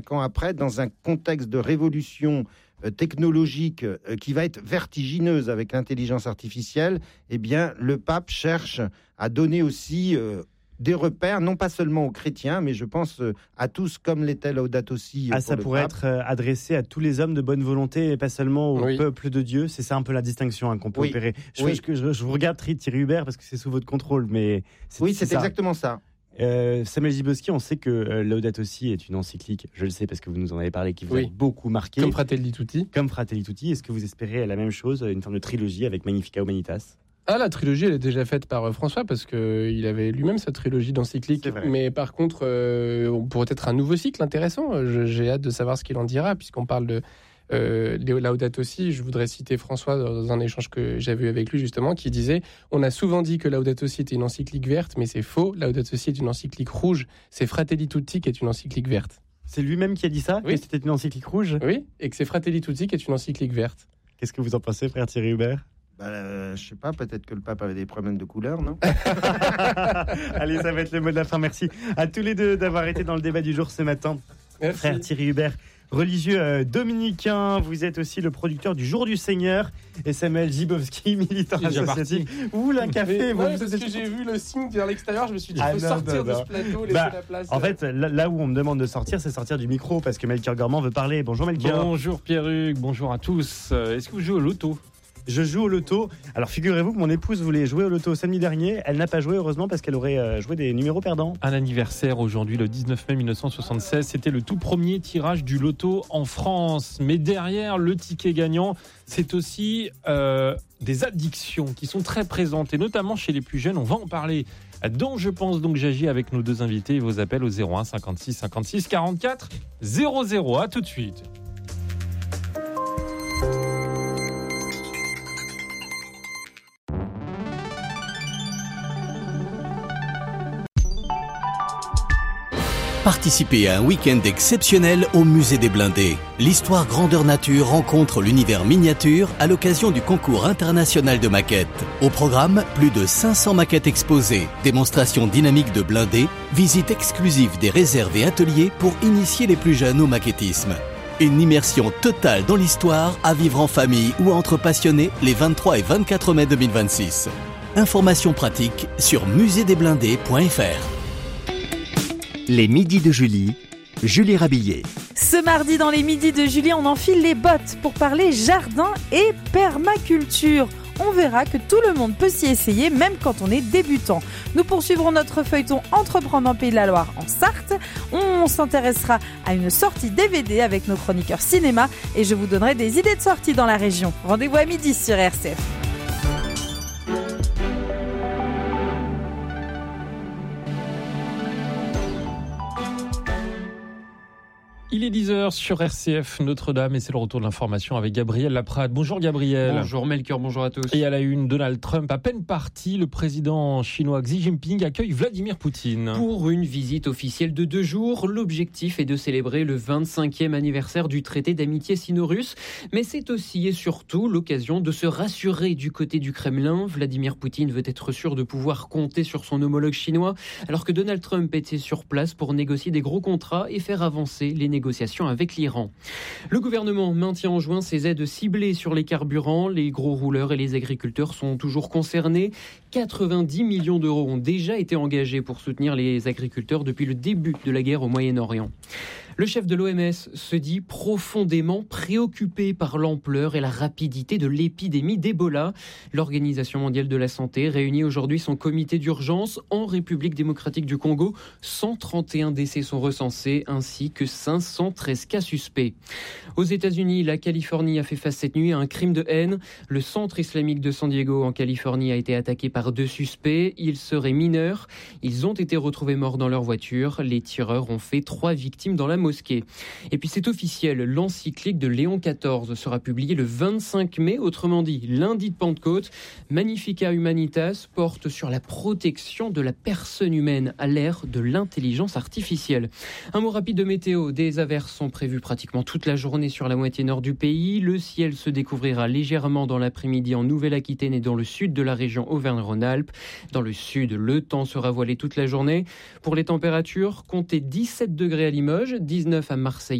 ans après, dans un contexte de révolution technologique qui va être vertigineuse avec l'intelligence artificielle, eh bien, le pape cherche à donner aussi des repères, non pas seulement aux chrétiens, mais je pense à tous, comme l'était Laudato Si. Ça pourrait être adressé à tous les hommes de bonne volonté et pas seulement au peuple de Dieu. C'est ça un peu la distinction qu'on peut opérer. Je vous regarde Thierry Hubert parce que c'est sous votre contrôle, mais c'est exactement ça. Samuel Zibowski, on sait que Laudato Si est une encyclique, je le sais parce que vous nous en avez parlé, qui vous a beaucoup marqué. Comme Fratelli Tutti. Est-ce que vous espérez la même chose, une forme de trilogie avec Magnificat Humanitas ? La trilogie, elle est déjà faite par François parce qu'il avait lui-même sa trilogie d'encyclique. Mais par contre, on pourrait être un nouveau cycle intéressant. J'ai hâte de savoir ce qu'il en dira, puisqu'on parle de Laudato Si. Je voudrais citer François dans un échange que j'avais eu avec lui, justement, qui disait « On a souvent dit que Laudato Si était une encyclique verte, mais c'est faux. Laudato Si est une encyclique rouge. C'est Fratelli Tutti qui est une encyclique verte. » C'est lui-même qui a dit ça, que c'était une encyclique rouge ? Oui, et que c'est Fratelli Tutti qui est une encyclique verte. Qu'est-ce que vous en pensez, frère Thierry Hubert ? Je sais pas, peut-être que le pape avait des problèmes de couleur, non ? Allez, ça va être le mot de la fin. Merci à tous les deux d'avoir été dans le débat du jour ce matin. Merci. Frère Thierry Hubert, religieux dominicain, vous êtes aussi le producteur du Jour du Seigneur, et Samuel Zibowski, militant associatif. Vous voulez un café ? Parce que j'ai vu le signe vers l'extérieur, je me suis dit, il faut sortir de ce plateau, laisser la place. En fait, là où on me demande de sortir, c'est sortir du micro, parce que Melchior Gormand veut parler. Bonjour Melchior. Bonjour Pierre-Hugues, bonjour à tous. Est-ce que vous jouez au loto ? Je joue au loto. Alors figurez-vous que mon épouse voulait jouer au loto samedi dernier. Elle n'a pas joué, heureusement, parce qu'elle aurait joué des numéros perdants. Un anniversaire aujourd'hui, le 19 mai 1976. C'était le tout premier tirage du loto en France. Mais derrière le ticket gagnant, c'est aussi des addictions qui sont très présentes, et notamment chez les plus jeunes. On va en parler dans Je pense donc j'agis avec nos deux invités. Vos appels au 01 56 56 44 00. À tout de suite. Participez à un week-end exceptionnel au Musée des Blindés. L'histoire grandeur nature rencontre l'univers miniature à l'occasion du concours international de maquettes. Au programme, plus de 500 maquettes exposées, démonstrations dynamiques de blindés, visite exclusive des réserves et ateliers pour initier les plus jeunes au maquettisme. Une immersion totale dans l'histoire à vivre en famille ou entre passionnés les 23 et 24 mai 2026. Informations pratiques sur muséedesblindés.fr. Les midis de Julie, Julie Rabillet. Ce mardi, dans les midis de Julie, on enfile les bottes pour parler jardin et permaculture. On verra que tout le monde peut s'y essayer, même quand on est débutant. Nous poursuivrons notre feuilleton Entreprendre en Pays de la Loire en Sarthe. On s'intéressera à une sortie DVD avec nos chroniqueurs cinéma et je vous donnerai des idées de sortie dans la région. Rendez-vous à midi sur RCF. Il est 10h sur RCF Notre-Dame et c'est le retour de l'information avec Gabriel Laprade. Bonjour Gabriel. Bonjour Melchior, bonjour à tous. Et à la une, Donald Trump, à peine parti, le président chinois Xi Jinping accueille Vladimir Poutine. Pour une visite officielle de 2 jours, l'objectif est de célébrer le 25e anniversaire du traité d'amitié sino-russe. Mais c'est aussi et surtout l'occasion de se rassurer du côté du Kremlin. Vladimir Poutine veut être sûr de pouvoir compter sur son homologue chinois, alors que Donald Trump était sur place pour négocier des gros contrats et faire avancer les négociations avec l'Iran. Le gouvernement maintient en juin ses aides ciblées sur les carburants. Les gros rouleurs et les agriculteurs sont toujours concernés. 90 millions d'euros ont déjà été engagés pour soutenir les agriculteurs depuis le début de la guerre au Moyen-Orient. Le chef de l'OMS se dit profondément préoccupé par l'ampleur et la rapidité de l'épidémie d'Ebola. L'Organisation mondiale de la santé réunit aujourd'hui son comité d'urgence en République démocratique du Congo. 131 décès sont recensés ainsi que 513 cas suspects. Aux États-Unis, la Californie a fait face cette nuit à un crime de haine. Le centre islamique de San Diego en Californie a été attaqué par 2 suspects. Ils seraient mineurs. Ils ont été retrouvés morts dans leur voiture. Les tireurs ont fait 3 victimes dans la mosquée. Et puis c'est officiel, l'encyclique de Léon XIV sera publiée le 25 mai, autrement dit lundi de Pentecôte. Magnificat Humanitas porte sur la protection de la personne humaine à l'ère de l'intelligence artificielle. Un mot rapide de météo, des averses sont prévues pratiquement toute la journée sur la moitié nord du pays. Le ciel se découvrira légèrement dans l'après-midi en Nouvelle-Aquitaine et dans le sud de la région Auvergne-Rhône-Alpes. Dans le sud, le temps sera voilé toute la journée. Pour les températures, comptez 17 degrés à Limoges, 19 à Marseille.